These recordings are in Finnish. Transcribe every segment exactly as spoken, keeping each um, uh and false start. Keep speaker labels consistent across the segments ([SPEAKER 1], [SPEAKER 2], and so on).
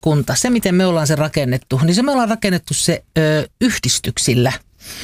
[SPEAKER 1] yhteiskunta, se miten me ollaan se rakennettu, niin se me ollaan rakennettu se ö, yhdistyksillä.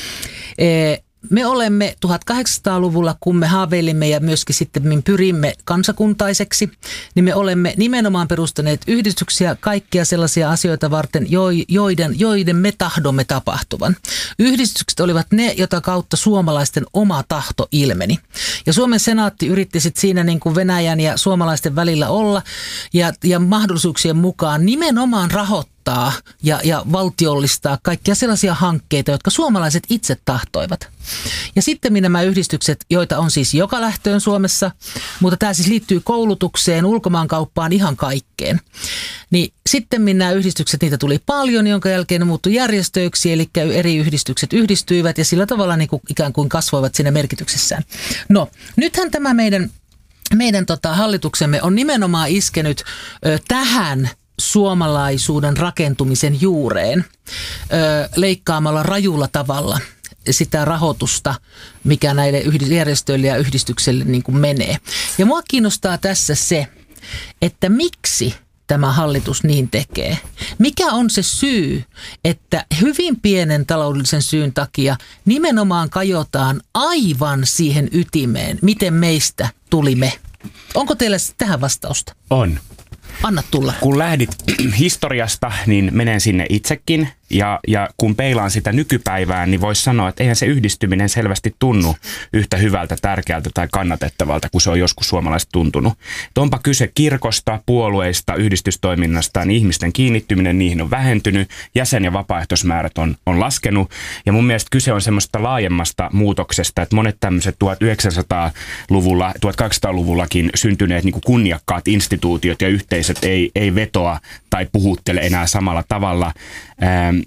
[SPEAKER 1] E, Me olemme tuhatkahdeksansataaluvulla, kun me haaveilimme ja myöskin sitten pyrimme kansakuntaiseksi, niin me olemme nimenomaan perustaneet yhdistyksiä kaikkia sellaisia asioita varten, joiden, joiden me tahdomme tapahtuvan. Yhdistykset olivat ne, jota kautta suomalaisten oma tahto ilmeni. Ja Suomen senaatti yritti sitten siinä niin kuin Venäjän ja suomalaisten välillä olla ja, ja mahdollisuuksien mukaan nimenomaan rahoittaa Ja, ja valtiollistaa kaikkia sellaisia hankkeita, jotka suomalaiset itse tahtoivat. Ja sitten nämä yhdistykset, joita on siis joka lähtöön Suomessa, mutta tämä siis liittyy koulutukseen, ulkomaankauppaan, ihan kaikkeen. Niin sitten nämä yhdistykset, niitä tuli paljon, jonka jälkeen ne muuttui järjestöiksi, eli eri yhdistykset yhdistyivät ja sillä tavalla niin kuin ikään kuin kasvoivat siinä merkityksessään. No, nythän tämä meidän, meidän tota, hallituksemme on nimenomaan iskenyt ö, tähän suomalaisuuden rakentumisen juureen ö, leikkaamalla rajulla tavalla sitä rahoitusta, mikä näille järjestöille ja yhdistykselle niin kuin menee. Ja mua kiinnostaa tässä se, että miksi tämä hallitus niin tekee. Mikä on se syy, että hyvin pienen taloudellisen syyn takia nimenomaan kajotaan aivan siihen ytimeen, miten meistä tuli me? Onko teillä tähän vastausta?
[SPEAKER 2] On.
[SPEAKER 1] Anna tulla.
[SPEAKER 2] Kun lähdit historiasta, niin menen sinne itsekin. Ja, ja kun peilaan sitä nykypäivään, niin voisi sanoa, että eihän se yhdistyminen selvästi tunnu yhtä hyvältä, tärkeältä tai kannatettavalta, kuin se on joskus suomalaiset tuntunut. Et onpa kyse kirkosta, puolueista, yhdistystoiminnasta, niin ihmisten kiinnittyminen niihin on vähentynyt, jäsen- ja vapaaehtoismäärät on, on laskenut. Ja mun mielestä kyse on semmoista laajemmasta muutoksesta, että monet tämmöiset tuhatyhdeksänsataaluvulla, tuhatkaksisataaluvullakin syntyneet niin kuin kunniakkaat instituutiot ja yhteisöt ei, ei vetoa tai puhuttele enää samalla tavalla. Ähm,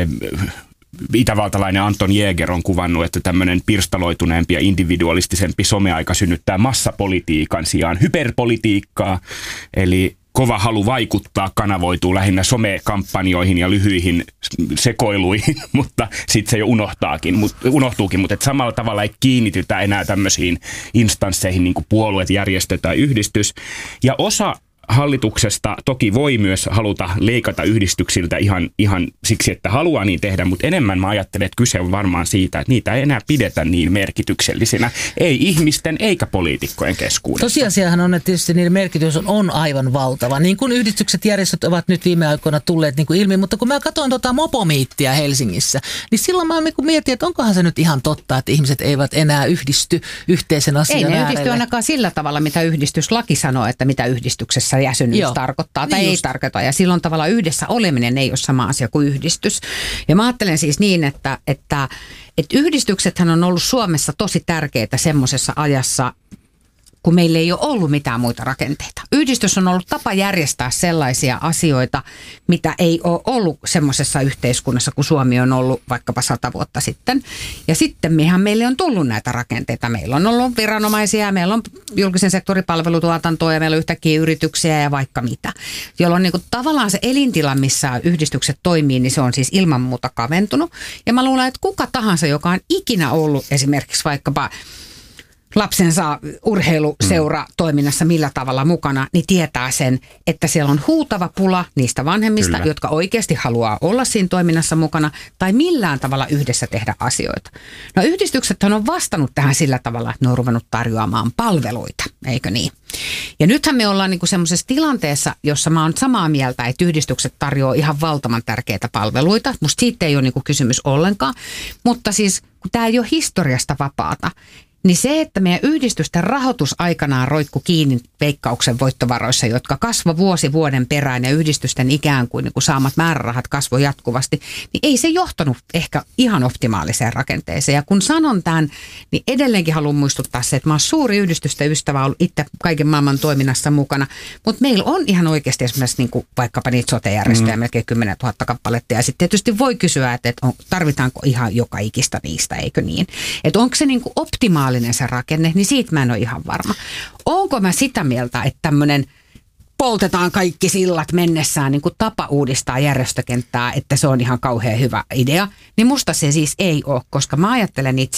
[SPEAKER 2] Itävaltalainen Anton Jäger on kuvannut, että tämmöinen pirstaloituneempi ja individualistisempi someaika synnyttää massapolitiikan sijaan hyperpolitiikkaa, eli kova halu vaikuttaa kanavoituu lähinnä somekampanjoihin ja lyhyihin sekoiluihin, mutta sitten se jo unohtaakin, mut, unohtuukin, mutta et samalla tavalla ei kiinnitytä enää tämmöisiin instansseihin niin kuin puolueet, järjestö tai yhdistys. Ja osa hallituksesta toki voi myös haluta leikata yhdistyksiltä ihan, ihan siksi, että haluaa niin tehdä, mutta enemmän mä ajattelen, että kyse on varmaan siitä, että niitä ei enää pidetä niin merkityksellisinä, ei ihmisten eikä poliitikkojen keskuudessa.
[SPEAKER 1] Tosiasiahan on, että tietysti niiden merkitys on, on aivan valtava, niin kuin yhdistykset, järjestöt ovat nyt viime aikoina tulleet niin kuin ilmi, mutta kun mä katsoin tuota mopomiittiä Helsingissä, niin silloin mä mietin, että onkohan se nyt ihan totta, että ihmiset eivät enää yhdisty yhteisen asian
[SPEAKER 3] äärelle. Ei ne
[SPEAKER 1] äärelle.
[SPEAKER 3] yhdisty ainakaan sillä tavalla, mitä yhdistyslaki sanoo, että mitä yhdistyksessä jäsenyys Joo. tarkoittaa tai niin ei just. tarkoita. Ja silloin tavallaan yhdessä oleminen ei ole sama asia kuin yhdistys. Ja mä ajattelen siis niin, että, että, että yhdistyksethän on ollut Suomessa tosi tärkeitä semmoisessa ajassa, kun meillä ei ole ollut mitään muita rakenteita. Yhdistys on ollut tapa järjestää sellaisia asioita, mitä ei ole ollut semmoisessa yhteiskunnassa, kun Suomi on ollut vaikkapa sata vuotta sitten. Ja sitten mehän meille on tullut näitä rakenteita. Meillä on ollut viranomaisia, meillä on julkisen sektorin palvelutuotantoa ja meillä on yhtäkkiä yrityksiä ja vaikka mitä. Jolloin niin kuin tavallaan se elintila, missä yhdistykset toimii, niin se on siis ilman muuta kaventunut. Ja mä luulen, että kuka tahansa, joka on ikinä ollut esimerkiksi vaikkapa lapsensa urheiluseura toiminnassa millä tavalla mukana, niin tietää sen, että siellä on huutava pula niistä vanhemmista, Kyllä. jotka oikeasti haluaa olla siinä toiminnassa mukana tai millään tavalla yhdessä tehdä asioita. No yhdistyksethän on vastannut tähän sillä tavalla, että ne on ruvennut tarjoamaan palveluita, eikö niin? Ja nythän me ollaan niinku semmoisessa tilanteessa, jossa mä oon samaa mieltä, että yhdistykset tarjoaa ihan valtavan tärkeitä palveluita. Musta siitä ei ole niinku kysymys ollenkaan, mutta siis kun tämä ei ole historiasta vapaata, niin se, että meidän yhdistysten rahoitus aikanaan roikku kiinni Veikkauksen voittovaroissa, jotka kasvoi vuosi vuoden perään ja yhdistysten ikään kuin, niin kuin saamat määrärahat kasvoi jatkuvasti, niin ei se johtanut ehkä ihan optimaaliseen rakenteeseen. Ja kun sanon tämän, niin edelleenkin haluan muistuttaa se, että mä oon suuri yhdistysten ystävä, ollut itse kaiken maailman toiminnassa mukana, mutta meillä on ihan oikeasti esimerkiksi niin kuin vaikkapa niitä sote-järjestöjä, mm. melkein kymmenen tuhatta kappaletta. Ja sitten tietysti voi kysyä, että, että on, tarvitaanko ihan joka ikistä niistä, eikö niin? Että onko se niin kuin optimaalinen se rakenne, niin siitä mä en ole ihan varma. Onko mä sitä mieltä, että tämmöinen poltetaan kaikki sillat mennessään niin kuin tapa uudistaa järjestökenttää, että se on ihan kauhean hyvä idea, niin musta se siis ei ole, koska mä ajattelen itse,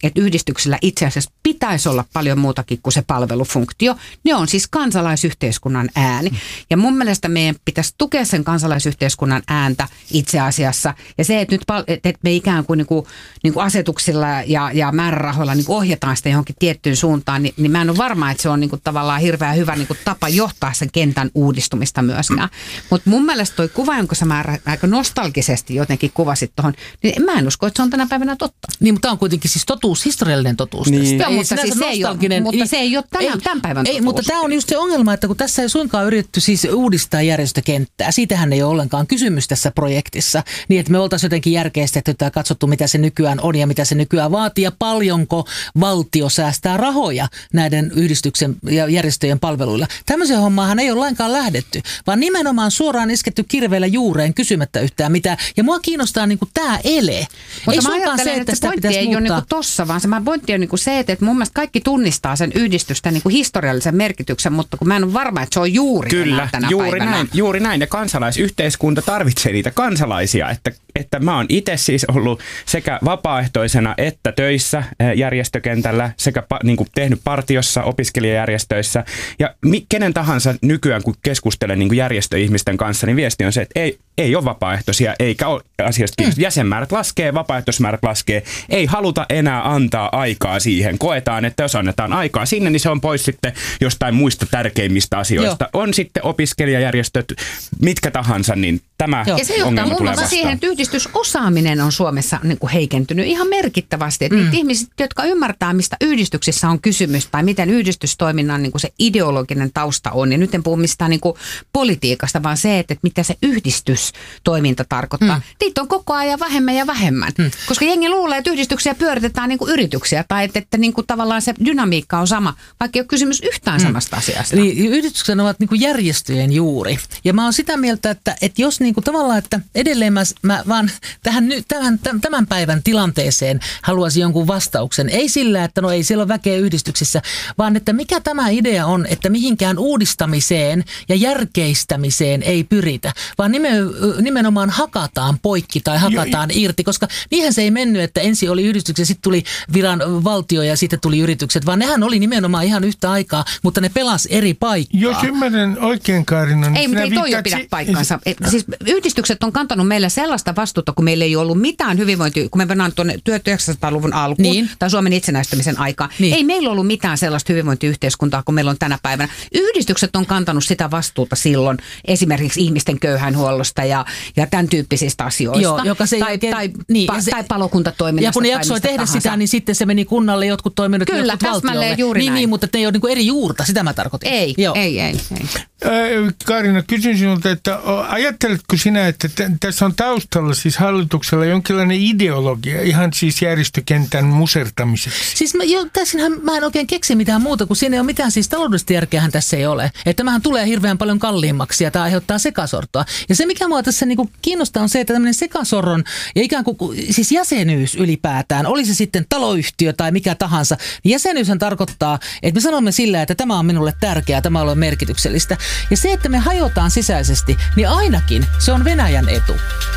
[SPEAKER 3] että yhdistyksillä itse asiassa pitäisi olla paljon muutakin kuin se palvelufunktio. Ne on siis kansalaisyhteiskunnan ääni. Ja mun mielestä meidän pitäisi tukea sen kansalaisyhteiskunnan ääntä itse asiassa. Ja se, että nyt että me ikään kuin, niin kuin, niin kuin asetuksilla ja, ja määrärahoilla niin kuin ohjataan sitä johonkin tiettyyn suuntaan, niin, niin mä en ole varma, että se on niin kuin tavallaan hirveän hyvä niin kuin tapa johtaa sen kentän uudistumista myöskään. Mutta mun mielestä toi kuva, jonka sä määrä, aika nostalgisesti jotenkin kuvasit tuohon, niin mä en usko, että se on tänä päivänä totta.
[SPEAKER 1] Niin, mutta tämä on kuitenkin siis totuus, historiallinen totuus.
[SPEAKER 3] Niin. Joo, mutta, siis se ei ole, mutta se ei ole tämän, ei, tämän päivän totuus.
[SPEAKER 1] Ei, mutta tämä on just se ongelma, että kun tässä ei suinkaan yritetty siis uudistaa järjestökenttää, siitähän ei ole ollenkaan kysymys tässä projektissa, niin että me oltaisiin jotenkin järkeistetty tai katsottu, mitä se nykyään on ja mitä se nykyään vaatii ja paljonko valtio säästää rahoja näiden yhdistyksen ja järjestöjen palveluilla. Tämmöisen hommaahan ei ole lainkaan lähdetty, vaan nimenomaan suoraan isketty kirveellä juureen kysymättä yhtään mitään. Ja mua kiinnostaa niin kuin tämä ele.
[SPEAKER 3] Mutta mä ajattelen, se, että, että se pointti ei muuttaa. Ole niin kuin tossa, vaan se pointti on niin kuin se, että mun mielestä kaikki tunnistaa sen yhdistysten niin kuin historiallisen merkityksen, mutta kun mä en ole varma, että se on juuri
[SPEAKER 2] Kyllä,
[SPEAKER 3] tänä
[SPEAKER 2] juuri
[SPEAKER 3] päivänä.
[SPEAKER 2] näin, juuri näin. Ja kansalaisyhteiskunta tarvitsee niitä kansalaisia, että, että mä oon itse siis ollut sekä vapaaehtoisena että töissä järjestökentällä, sekä niin kuin tehnyt partiossa, opiskelijajärjestöissä. Ja mi, kenen tahansa nykyään, kun keskustelen niin kuin järjestöihmisten kanssa, niin viesti on se, että ei, ei ole vapaaehtoisia, eikä ole asiasta kiinni. Mm. Jäsenmäärät laskee, vapaaehtoismäärät laskee. Ei haluta enää antaa aikaa siihen. Koetaan, että jos annetaan aikaa sinne, niin se on pois sitten jostain muista tärkeimmistä asioista. Joo. On sitten opiskelijajärjestöt, mitkä tahansa, niin tämä
[SPEAKER 3] Joo. Ja se johtaa muun muassa siihen, että yhdistysosaaminen on Suomessa niin kuin heikentynyt ihan merkittävästi. Että mm. niitä ihmiset, jotka ymmärtää, mistä yhdistyksissä on kysymys tai miten yhdistystoiminnan niin kuin se ideologinen tausta on. Ja nyt en puhu mistään niin kuin politiikasta, vaan se, että mitä se yhdistystoiminta tarkoittaa. Mm. Niitä on koko ajan vähemmän ja vähemmän. Mm. Koska jengi luulee, että yhdistyksiä pyöritetään niin kuin yrityksiä tai että, että niin kuin tavallaan se dynamiikka on sama, vaikka ei ole kysymys yhtään mm. samasta asiasta.
[SPEAKER 1] Niin, yhdistykset ovat niin kuin järjestöjen juuri. Ja mä oon sitä mieltä, että, että jos niin kuin tavallaan, että edelleen mä, mä vaan tähän, tämän, tämän päivän tilanteeseen haluaisin jonkun vastauksen. Ei sillä, että no ei siellä ole väkeä yhdistyksissä, vaan että mikä tämä idea on, että mihinkään uudistamiseen ja järkeistämiseen ei pyritä, vaan nimenomaan hakataan poikki tai hakataan jo, irti, koska niinhän se ei mennyt, että ensin oli yhdistykset, sitten tuli viran valtio ja sitten tuli yritykset, vaan nehän oli nimenomaan ihan yhtä aikaa, mutta ne pelas eri paikkaa.
[SPEAKER 4] Jos ymmärrän oikein, Kaarina, niin
[SPEAKER 3] ei, mutta ei toi jo pidä paikkansa. Siis yhdistykset on kantanut meillä sellaista vastuuta, kun meillä ei ollut mitään hyvinvointia, kun me mennään tuonne tuhatyhdeksänsataaluvun alkuun niin. tai Suomen itsenäistymisen aikaan. Niin. Ei meillä ollut mitään sellaista hyvinvointiyhteiskuntaa, kun meillä on tänä päivänä. Yhdistykset on kantanut sitä vastuuta silloin esimerkiksi ihmisten köyhäinhuollosta ja, ja tämän tyyppisistä asioista.
[SPEAKER 1] Joo, joka se
[SPEAKER 3] tai,
[SPEAKER 1] oikein,
[SPEAKER 3] tai,
[SPEAKER 1] niin,
[SPEAKER 3] pa,
[SPEAKER 1] se,
[SPEAKER 3] tai palokuntatoiminnasta.
[SPEAKER 1] Ja kun ne jaksoi tehdä
[SPEAKER 3] tahansa.
[SPEAKER 1] sitä, niin sitten se meni kunnalle, jotkut toiminnot
[SPEAKER 3] Kyllä,
[SPEAKER 1] jotkut valtiolle.
[SPEAKER 3] Juuri
[SPEAKER 1] niin,
[SPEAKER 3] näin.
[SPEAKER 1] niin, mutta ne ei ole niin eri juurta, sitä mä tarkoitin.
[SPEAKER 3] Ei,
[SPEAKER 1] Joo.
[SPEAKER 3] ei, ei. ei.
[SPEAKER 4] Kaarina, kysyn sinulta, että ajatteletko sinä, että t- tässä on taustalla siis hallituksella jonkinlainen ideologia, ihan siis järjestökentän musertamiseksi?
[SPEAKER 1] Siis mä, jo, tässähän mä en oikein keksi mitään muuta, kun siinä ei ole mitään siis taloudellista järkeähän tässä ei ole. Että tämähän tulee hirveän paljon kalliimmaksi ja tämä aiheuttaa sekasortoa. Ja se, mikä mua tässä niinku kiinnostaa, on se, että tämmöinen sekasorron ja ikään kuin siis jäsenyys ylipäätään, oli se sitten taloyhtiö tai mikä tahansa, niin jäsenyyshän tarkoittaa, että me sanomme sillä, että tämä on minulle tärkeää, tämä on merkityksellistä. Ja se, että me hajotaan sisäisesti, niin ainakin se on Venäjän etu.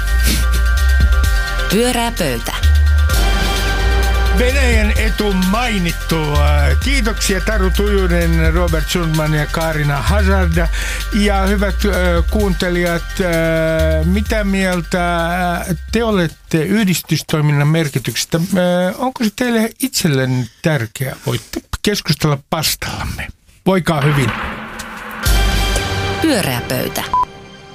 [SPEAKER 5] Pyörää pöytä.
[SPEAKER 4] Venäjän etu mainittu. Kiitoksia Taru Tujunen, Robert Sundman ja Kaarina Hazard. Ja hyvät äh, kuuntelijat, äh, mitä mieltä te olette yhdistystoiminnan merkityksestä? Äh, onko se teille itsellenne tärkeää? Voitte keskustella pastallamme. Voikaa hyvin.
[SPEAKER 5] Pyöreä pöytä.